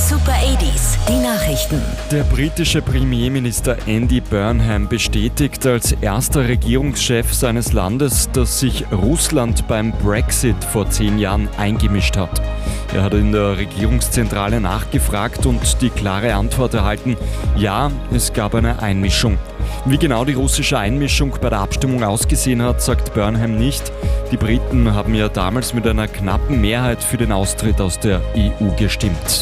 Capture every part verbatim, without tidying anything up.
Super achtziger, die Nachrichten. Der britische Premierminister Andy Burnham bestätigt als erster Regierungschef seines Landes, dass sich Russland beim Brexit vor zehn Jahren eingemischt hat. Er hat in der Regierungszentrale nachgefragt und die klare Antwort erhalten: Ja, es gab eine Einmischung. Wie genau die russische Einmischung bei der Abstimmung ausgesehen hat, sagt Burnham nicht. Die Briten haben ja damals mit einer knappen Mehrheit für den Austritt aus der E U gestimmt.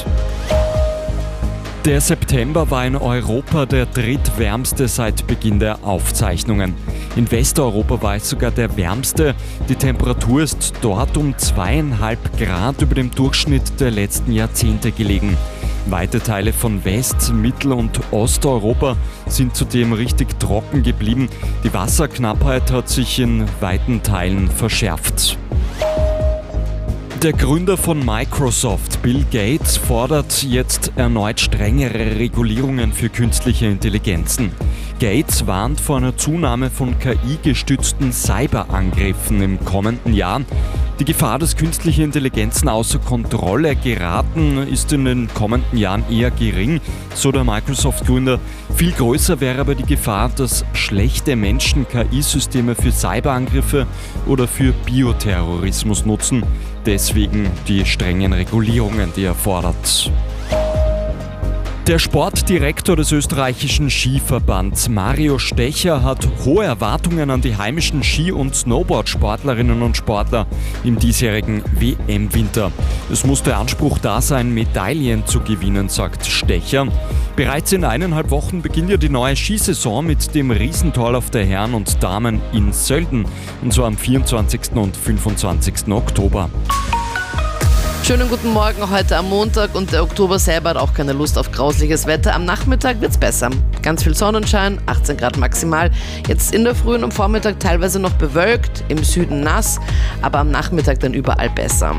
Der September war in Europa der drittwärmste seit Beginn der Aufzeichnungen. In Westeuropa war es sogar der wärmste. Die Temperatur ist dort um zweieinhalb Grad über dem Durchschnitt der letzten Jahrzehnte gelegen. Weite Teile von West-, Mittel- und Osteuropa sind zudem richtig trocken geblieben. Die Wasserknappheit hat sich in weiten Teilen verschärft. Der Gründer von Microsoft, Bill Gates, fordert jetzt erneut strengere Regulierungen für künstliche Intelligenzen. Gates warnt vor einer Zunahme von K I-gestützten Cyberangriffen im kommenden Jahr. Die Gefahr, dass künstliche Intelligenzen außer Kontrolle geraten, ist in den kommenden Jahren eher gering, so der Microsoft-Gründer. Viel größer wäre aber die Gefahr, dass schlechte Menschen K I-Systeme für Cyberangriffe oder für Bioterrorismus nutzen. Deswegen die strengen Regulierungen, die er fordert. Der Sportdirektor des österreichischen Skiverbands, Mario Stecher, hat hohe Erwartungen an die heimischen Ski- und Snowboard-Sportlerinnen und Sportler im diesjährigen W M-Winter. Es muss der Anspruch da sein, Medaillen zu gewinnen, sagt Stecher. Bereits in eineinhalb Wochen beginnt ja die neue Skisaison mit dem Riesentorlauf der Herren und Damen in Sölden, und zwar am vierundzwanzigsten und fünfundzwanzigsten Oktober. Schönen guten Morgen heute am Montag, und der Oktober selber hat auch keine Lust auf grausliches Wetter. Am Nachmittag wird's besser. Ganz viel Sonnenschein, achtzehn Grad maximal. Jetzt in der Früh und am Vormittag teilweise noch bewölkt, im Süden nass, aber am Nachmittag dann überall besser.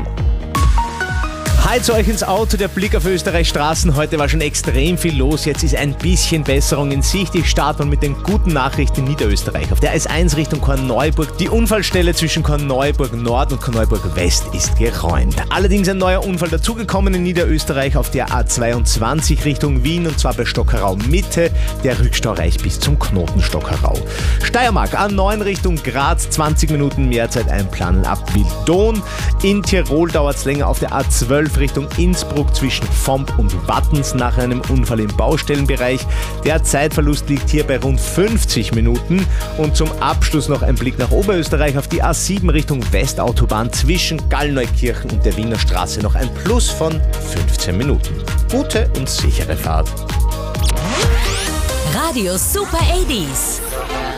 Hi zu euch ins Auto, der Blick auf Österreichs Straßen. Heute war schon extrem viel los, jetzt ist ein bisschen Besserung in Sicht. Ich starte mal mit den guten Nachrichten in Niederösterreich. Auf der S eins Richtung Korneuburg, die Unfallstelle zwischen Korneuburg Nord und Korneuburg West ist geräumt. Allerdings ein neuer Unfall dazugekommen in Niederösterreich auf der A zweiundzwanzig Richtung Wien, und zwar bei Stockerau Mitte. Der Rückstau reicht bis zum Knoten Stockerau. Steiermark, A neun Richtung Graz, zwanzig Minuten Mehrzeit einplanen ab Wildon. In Tirol dauert es länger auf der A zwölf Richtung Innsbruck zwischen Vomp und Wattens nach einem Unfall im Baustellenbereich. Der Zeitverlust liegt hier bei rund fünfzig Minuten. Und zum Abschluss noch ein Blick nach Oberösterreich auf die A sieben Richtung Westautobahn zwischen Gallneukirchen und der Wiener Straße noch ein Plus von fünfzehn Minuten. Gute und sichere Fahrt. Radio Super achtziger.